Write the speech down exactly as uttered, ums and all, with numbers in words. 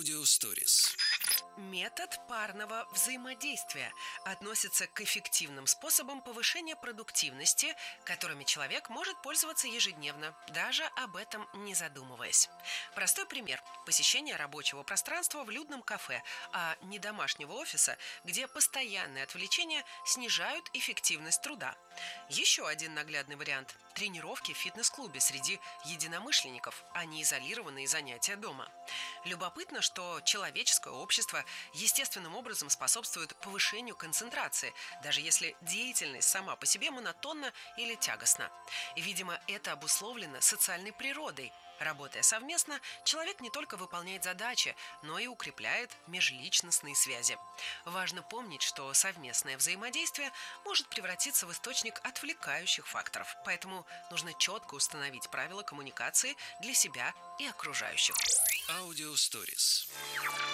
Аудиосторис. Метод парного взаимодействия относится к эффективным способам повышения продуктивности, которыми человек может пользоваться ежедневно, даже об этом не задумываясь. Простой пример – посещение рабочего пространства в людном кафе, а не домашнего офиса, где постоянные отвлечения снижают эффективность труда. Еще один наглядный вариант – тренировки в фитнес-клубе среди единомышленников, а не изолированные занятия дома. Любопытно, что человеческое общество естественным образом способствует повышению концентрации, даже если деятельность сама по себе монотонна или тягостна. И, видимо, это обусловлено социальной природой. Работая совместно, человек не только выполняет задачи, но и укрепляет межличностные связи. Важно помнить, что совместное взаимодействие может превратиться в источник отвлекающих факторов, поэтому нужно четко установить правила коммуникации для себя и окружающих. Аудиосторис.